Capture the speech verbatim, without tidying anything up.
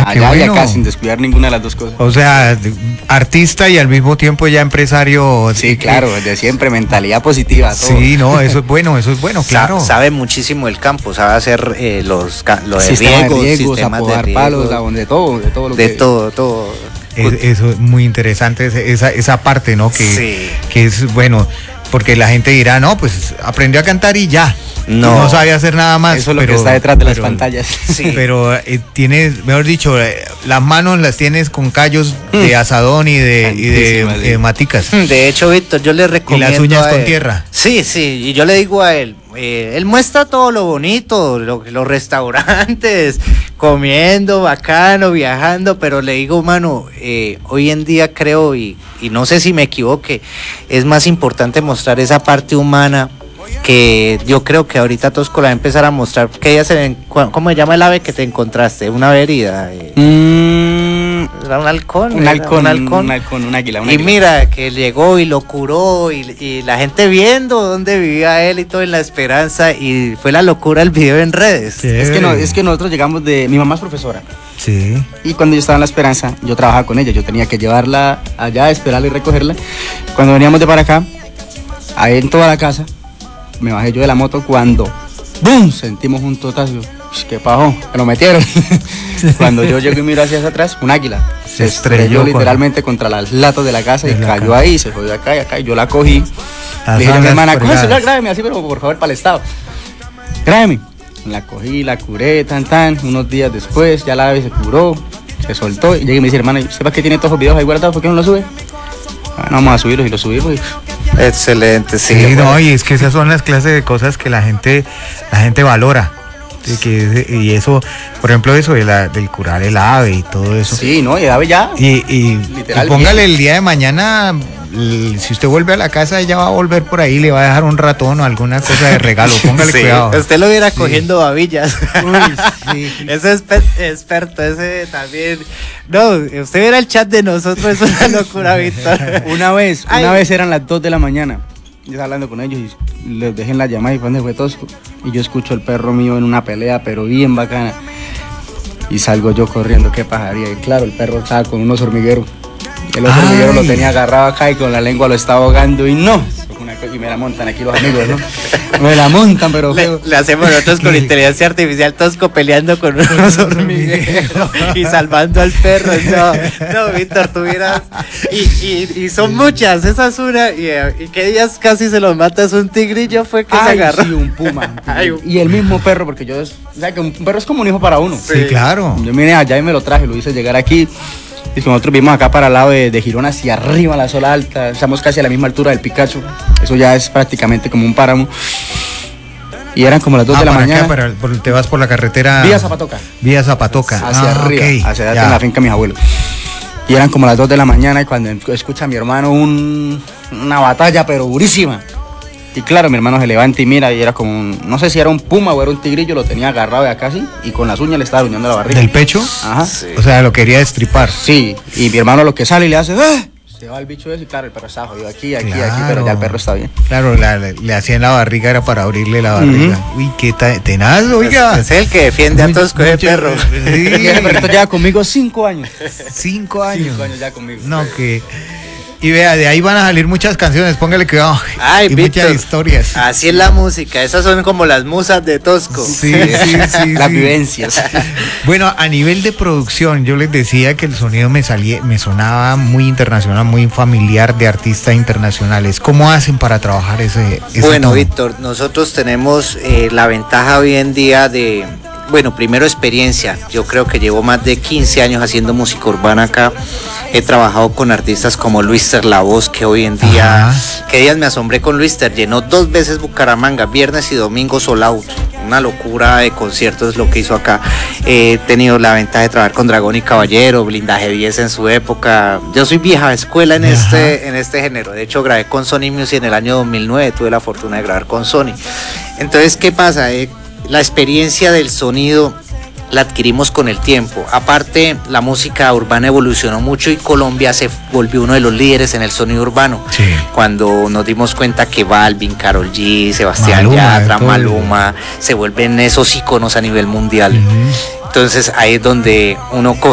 allá bueno. y acá, sin descuidar ninguna de las dos cosas. O sea, artista y al mismo tiempo ya empresario. Sí, claro, desde siempre, mentalidad positiva. Todo. Sí, no, eso es bueno, eso es bueno, claro. Sa sabe muchísimo el campo, sabe hacer eh, los, lo de Sistema riego, de riegos, sistemas de apodar riego, palos, la- de todo, de todo lo de que... todo, todo. Es- eso es muy interesante, ese- esa, esa parte, ¿no? Que, Sí. que es bueno, porque la gente dirá, no, pues aprendió a cantar y ya. No. No sabía hacer nada más. Eso es lo pero- que está detrás de las pero- pantallas. Sí. Pero eh, tienes, mejor dicho, eh, las manos las tienes con callos de asadón y de, y de, Santísima, sí. eh, maticas. De hecho, Víctor, yo le Y recomiendo las uñas a con él- tierra. Sí, sí, y yo le digo a él, eh, él muestra todo lo bonito, lo- los restaurantes, comiendo, bacano, viajando, pero le digo, mano, eh, hoy en día creo, y, y no sé si me equivoque, es más importante mostrar esa parte humana que yo creo que ahorita Tosco la va a empezar a mostrar, que ella se, ¿cómo se llama el ave que te encontraste? Una verida. Eh, Mm, era un halcón. un era halcón, un halcón. un halcón, un águila, un Y águila. mira, que llegó y lo curó y, y la gente viendo dónde vivía él y todo en la esperanza y fue la locura el video en redes. Es que, no, es que nosotros llegamos de... Mi mamá es profesora. Sí. Y cuando yo estaba en La Esperanza, yo trabajaba con ella. Yo tenía que llevarla allá, esperarla y recogerla. Cuando veníamos de para acá, ahí en toda la casa, me bajé yo de la moto cuando ¡bum! Sentimos un totazo. Ush, ¿qué pasó? Me lo metieron. Cuando yo llego y miro hacia atrás, un águila. Se Se estrelló estrelló con- literalmente contra las latas de la casa y de la cayó casa. ahí, se jodió acá y acá. Y yo la cogí. Las Le dije a mi alas hermana, coge el colgadas. celular, grábeme así, pero por favor, para el estado. Grábeme. La cogí, la curé, tan, tan. Unos días después, ya la ave se curó, se soltó. Y llegué y me dice, hermana, ¿usted para qué tiene todos los videos ahí guardados? ¿Por qué no los sube? Bueno, vamos a subirlos y los subimos. Y... Excelente, sí. Sí, bueno. no, y es que esas son las clases de cosas que la gente, la gente valora. De que, y eso, por ejemplo, eso de la, del curar el ave y todo eso. Sí, no, y ave ya. Y, y, Literal, y póngale el día de mañana, l- si usted vuelve a la casa, ella va a volver por ahí, le va a dejar un ratón o alguna cosa de regalo. Póngale Sí, cuidado. usted lo viera cogiendo babillas. sí. Ese es pe- experto, ese también. No, usted viera el chat de nosotros, es una locura, Víctor. Una vez, Ay. una vez eran las dos de la mañana. Yo estaba hablando con ellos y les dejé en la llamada y fue donde fue Tosco. Y yo escucho el perro mío en una pelea, pero bien bacana. Y salgo yo corriendo, ¿qué pajaría? Y claro, el perro estaba con unos hormigueros. El otro Ay. hormiguero lo tenía agarrado acá y con la lengua lo estaba ahogando. Y no, una cosa- y me la montan aquí los amigos, ¿no? Me la montan, pero Le, feo. le hacemos nosotros con inteligencia artificial Tosco peleando con unos hormigueros y salvando al perro. No, no, Víctor, tuvieras. Y, y, y son muchas, esa es una. Y, eh, y que ellas casi se los matas un tigrillo fue que se Ay, agarró. sí, un puma. Ay, un- Y el mismo perro, porque yo, es- o sea, que un perro es como un hijo para uno. Sí, claro. Yo vine allá y me lo traje, lo hice llegar aquí. Y nosotros vimos acá para el lado de, de Girón hacia arriba, la sola alta. Estamos casi a la misma altura del Picacho. Eso ya es prácticamente como un páramo. Y eran como las dos Ah, de la para mañana. acá, para- por- te vas por la carretera. Vía Zapatoca. Vía Zapatoca. Hacia Ah, arriba, ok, hacia allá ya. en la finca de mis abuelos. Y eran como las dos de la mañana y cuando escucha a mi hermano un- una batalla, pero durísima. Y claro, mi hermano se levanta y mira, y era como un, no sé si era un puma o era un tigrillo, lo tenía agarrado de acá así, y con las uñas le estaba aruñando la barriga. ¿Del pecho? Ajá. Sí. O sea, lo quería destripar. Sí, y mi hermano lo que sale y le hace, ¡eh! Se va el bicho ese y claro, el perro estaba jodido aquí, aquí, aquí, pero ya el Claro. perro está bien. Claro, la- le, le hacían la barriga, era para abrirle la barriga. Uy, qué ta- tenaz, oiga. Es, es el que defiende a Mucho- Tosco ese mucho- perro. Y ese perrito lleva conmigo cinco años. Cinco años. Cinco años ya conmigo. No, que... Y vea, de ahí van a salir muchas canciones, póngale cuidado. Ay, y Víctor, muchas historias. Así es la música, esas son como las musas de Tosco. Sí, sí, sí. Las sí. vivencias. Bueno, a nivel de producción, yo les decía que el sonido me salía, me sonaba muy internacional, muy familiar de artistas internacionales. ¿Cómo hacen para trabajar ese, ese Bueno, tono? Víctor, nosotros tenemos eh, la ventaja hoy en día de, bueno, primero experiencia. Yo creo que llevo más de quince años haciendo música urbana acá. He trabajado con artistas como Luister La Voz, que hoy en día, Ajá. que días me asombré con Luister, llenó dos veces Bucaramanga, viernes y domingo sold out. Una locura de conciertos lo que hizo acá. He tenido la ventaja de trabajar con Dragón y Caballero, Blindaje diez en su época. Yo soy vieja escuela en Ajá. este, en este género. De hecho, grabé con Sony Music en el año dos mil nueve, tuve la fortuna de grabar con Sony. Entonces, ¿qué pasa? Eh, la experiencia del sonido la adquirimos con el tiempo. Aparte, la música urbana evolucionó mucho y Colombia se volvió uno de los líderes en el sonido urbano. Sí. Cuando nos dimos cuenta que Balvin, Karol G, Sebastián Maluma, Yatra, todo. Maluma, se vuelven esos íconos a nivel mundial. Ujú. Entonces ahí es donde uno coge